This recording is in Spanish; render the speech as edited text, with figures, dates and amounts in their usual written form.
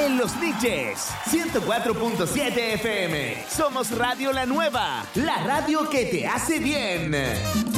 en Los Niches, 104.7 FM. Somos Radio La Nueva, la radio que te hace bien.